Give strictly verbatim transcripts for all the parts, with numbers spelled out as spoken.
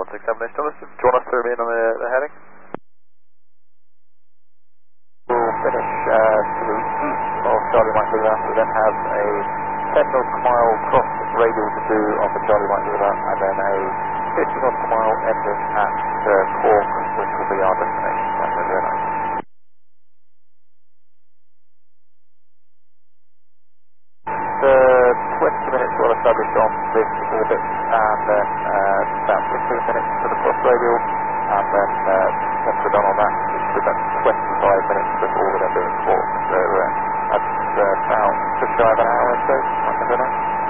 one six seven, do you want us to remain on the, the heading? We'll finish uh, to the east of Charlie Mike River, we then have a ten nautical mile cross radial to do off of Charlie Mike River, and then a fifty nautical mile ending at uh, Cork, which will be our destination. Thank you very much. twenty minutes well established on this orbit, and then uh, about fifteen minutes to the cross radial, and then uh, once we're done on that, it's about twenty-five minutes before we're going to be in port. So uh, that's uh, about just shy of an hour or so. I can do that.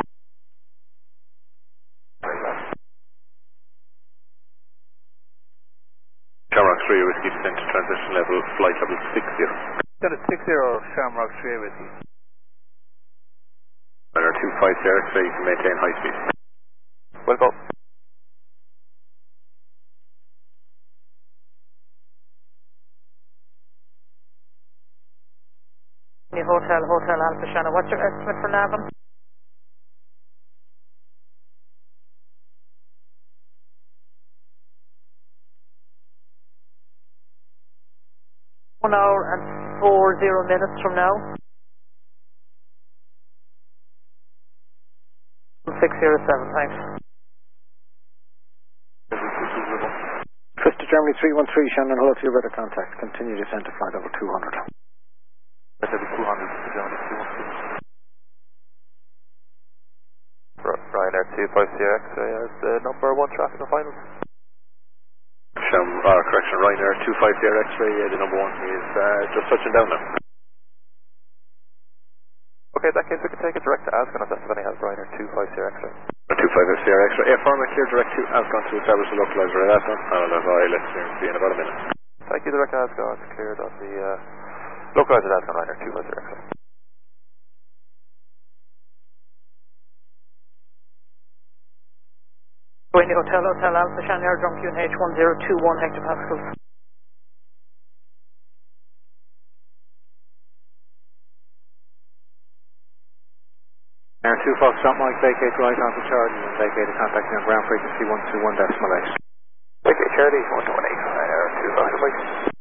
Shamrock three Whiskey descent to transition level, flight level six zero. Got a six zero Shamrock three Whiskey. Runner two five zero X-ray to maintain high speed. Will go. Hotel, Hotel Alpha Shannon. What's your estimate for Navan? One hour and four zero minutes from now. six zero seven, thanks. Twister Germany three one three, Shannon, hello to your weather contact. Continue descent to flight over two hundred. two hundred, Germany two one three. Ryanair two five zero X-ray as the number one traffic on finals. Sham, uh, correction, Ryanair two five zero X-ray, uh, the number one is uh, just touching down now. Okay, in that case we can take it direct to Ascon if that's if any has Ryanair two five zero X-ray. two five zero X-ray, air farmer clear direct to Ascon to establish the localizer at Ascon, and I'll have I let's be in about a minute. Thank you, direct to Ascon, it's cleared on the uh, localizer at Ascon, Ryanair two five zero X-ray. Going to Hotel, Hotel Alpha Shannon, Airdrum Q N H one zero two one hectopascals. Air two Foxtrot Mike, vacate right onto Charlie and vacate the contact on ground frequency one two one decimal eight. Vacate Charlie one two one eight, Air two Foxtrot Mike.